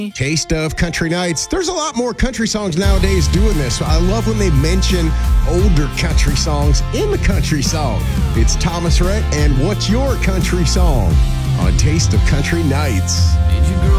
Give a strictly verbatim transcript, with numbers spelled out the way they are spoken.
Taste of Country Nights. There's a lot more country songs nowadays doing this. I love when they mention older country songs in the country song. It's Thomas Rhett and What's Your Country Song on Taste of Country Nights. Did you grow